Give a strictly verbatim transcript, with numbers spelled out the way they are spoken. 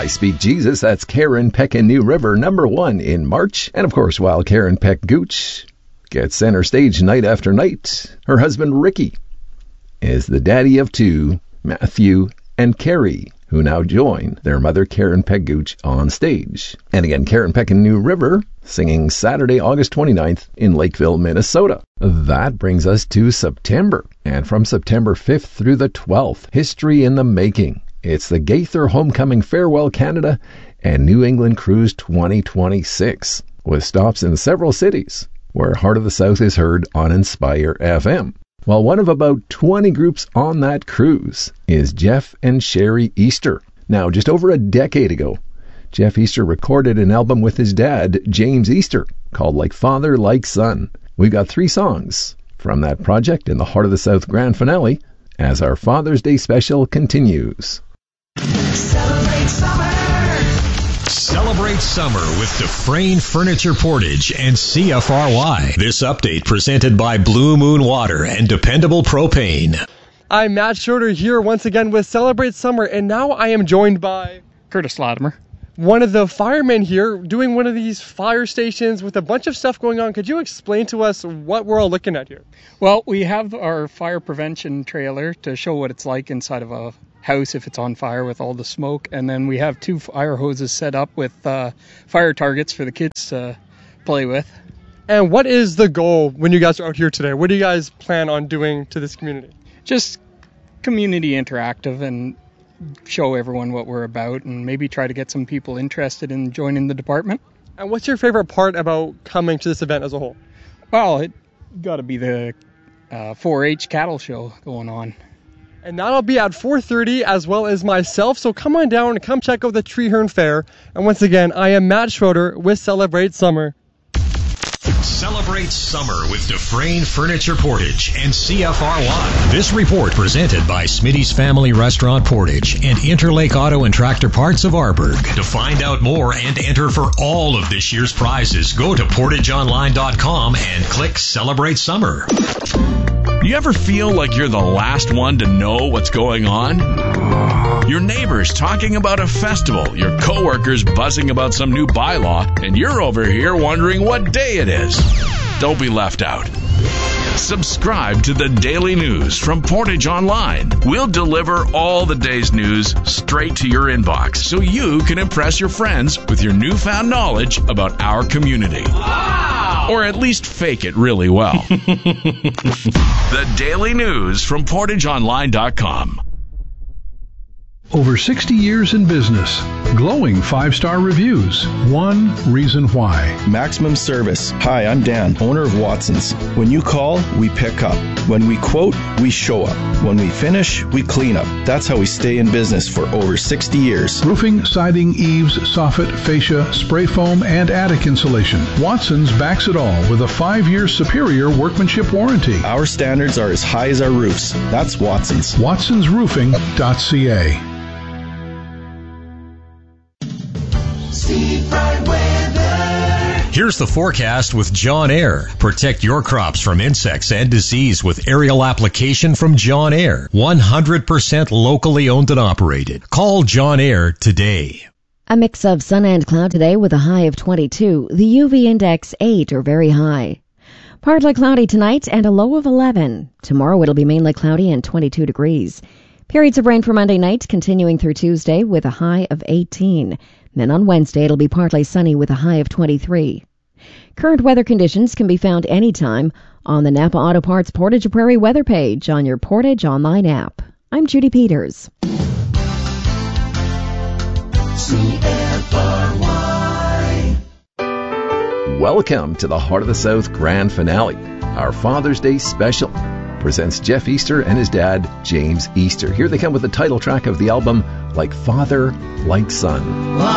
I Speak Jesus, that's Karen Peck and New River, number one in March. And of course, while Karen Peck Gooch gets center stage night after night, her husband Ricky is the daddy of two, Matthew and Carrie, who now join their mother Karen Peck Gooch on stage. And again, Karen Peck and New River singing Saturday, August twenty-ninth in Lakeville, Minnesota. That brings us to September. And from September fifth through the twelfth, history in the making. It's the Gaither Homecoming Farewell Canada and New England Cruise twenty twenty-six, with stops in several cities where Heart of the South is heard on Inspire F M. Well, one of about twenty groups on that cruise is Jeff and Sherry Easter. Now, just over a decade ago, Jeff Easter recorded an album with his dad, James Easter, called Like Father, Like Son. We've got three songs from that project in the Heart of the South grand finale as our Father's Day special continues. Celebrate summer! Celebrate summer with Dufresne Furniture Portage and C F R Y. This update presented by Blue Moon Water and Dependable Propane. I'm Matt Schroeder here once again with Celebrate Summer, and now I am joined by Curtis Latimer, one of the firemen here doing one of these fire stations with a bunch of stuff going on. Could you explain to us what we're all looking at here? Well, we have our fire prevention trailer to show what it's like inside of a house if it's on fire with all the smoke, and then we have two fire hoses set up with uh, fire targets for the kids to play with. And what is the goal when you guys are out here today? What do you guys plan on doing to this community? Just community interactive and show everyone what we're about, and maybe try to get some people interested in joining the department. And what's your favorite part about coming to this event as a whole? Well, it got to be the uh, four H cattle show going on. And that'll be at four thirty, as well as myself. So come on down and come check out the Treehorn Fair. And once again, I am Matt Schroeder with Celebrate Summer. Celebrate summer with Dufresne Furniture Portage and C F R Y. This report presented by Smitty's Family Restaurant Portage and Interlake Auto and Tractor Parts of Arborg. To find out more and enter for all of this year's prizes, go to portage online dot com and click Celebrate Summer. Do you ever feel like you're the last one to know what's going on? Your neighbors talking about a festival, your coworkers buzzing about some new bylaw, and you're over here wondering what day it is. Don't be left out. Subscribe to the Daily News from Portage Online. We'll deliver all the day's news straight to your inbox so you can impress your friends with your newfound knowledge about our community. Wow! Or at least fake it really well. The Daily News from portage online dot com. Over sixty years in business. Glowing five-star reviews. One reason why. Maximum service. Hi, I'm Dan, owner of Watson's. When you call, we pick up. When we quote, we show up. When we finish, we clean up. That's how we stay in business for over sixty years. Roofing, siding, eaves, soffit, fascia, spray foam, and attic insulation. Watson's backs it all with a five-year superior workmanship warranty. Our standards are as high as our roofs. That's Watson's. watsons roofing dot c a. Here's the forecast with John Air. Protect your crops from insects and disease with aerial application from John Air. one hundred percent locally owned and operated. Call John Air today. A mix of sun and cloud today with a high of twenty-two. The U V index eight or very high. Partly cloudy tonight and a low of eleven. Tomorrow it'll be mainly cloudy and twenty-two degrees. Periods of rain for Monday night continuing through Tuesday with a high of eighteen. Then on Wednesday, it'll be partly sunny with a high of twenty-three. Current weather conditions can be found anytime on the Napa Auto Parts Portage Prairie weather page on your Portage Online app. I'm Judy Peters. C F R Y. Welcome to the Heart of the South grand finale. Our Father's Day special presents Jeff Easter and his dad, James Easter. Here they come with the title track of the album, Like Father, Like Son.